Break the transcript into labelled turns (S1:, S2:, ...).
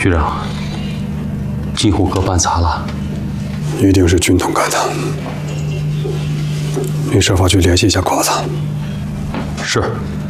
S1: 局长，金虎哥办砸了，
S2: 一定是军统干的。你设法去联系一下佤子。
S1: 是。